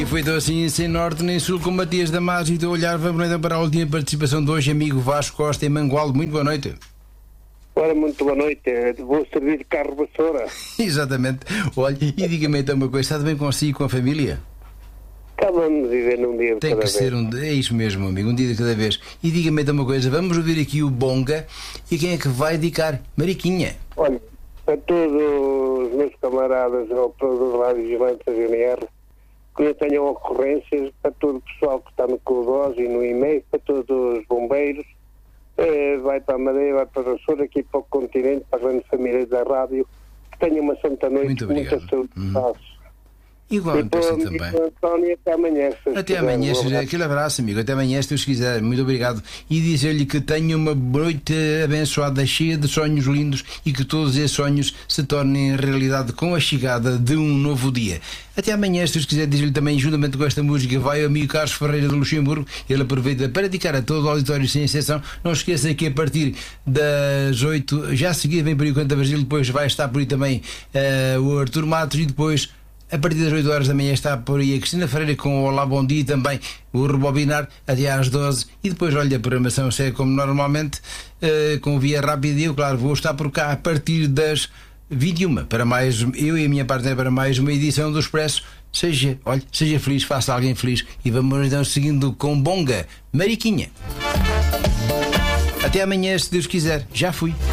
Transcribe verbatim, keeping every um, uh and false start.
E foi então assim, sem norte nem sul, com Matias Damasio. E de olhar, vamos então para a última participação de hoje, amigo Vasco Costa em Mangualde. Muito boa noite. Ora, muito boa noite. Vou servir de carro vassoura. Exatamente. Olha, e diga-me então uma coisa, está bem consigo e com a família? Acabamos de viver num dia de Tem cada que vez. ser um. É isso mesmo, amigo, um dia de cada vez. E diga-me então uma coisa, vamos ouvir aqui o Bonga e quem é que vai dedicar? Mariquinha. Olha, para todos os meus camaradas operadores de rádio vigilantes da G N R, que não tenham ocorrências, para todo o pessoal que está no Codós e no e-mail, para todos os bombeiros, eh, vai para a Madeira, vai para o Sul, aqui para o continente, para a grande família da rádio, que tenham uma santa noite, Muito muita obrigado. saúde e paz. Igualmente E para si para também. o António, até amanhã. se Até quiser. amanhã, Um seja abraço. aquele abraço, amigo. Até amanhã, se Deus quiser. Muito obrigado. E dizer-lhe que tenha uma noite abençoada, cheia de sonhos lindos e que todos esses sonhos se tornem realidade com a chegada de um novo dia. Até amanhã, se Deus quiser. Dizer-lhe também, juntamente com esta música, vai o amigo Carlos Ferreira de Luxemburgo. Ele aproveita para dedicar a todo o auditório sem exceção. Não esqueça que a partir das oito, já a seguir vem por aí o Canta Brasil, depois vai estar por aí também uh, o Artur Matos e depois. A partir das oito horas da manhã está por aí a Cristina Ferreira com o Olá Bom Dia e também o Rebobinar até às doze. E depois, olha, a programação segue como normalmente, uh, com via rápida. E eu, claro, vou estar por cá a partir das vinte e uma para mais, eu e a minha parceira, para mais uma edição do Expresso. Seja, olha, seja feliz, faça alguém feliz. E vamos então seguindo com Bonga, Mariquinha. Até amanhã, se Deus quiser. Já fui.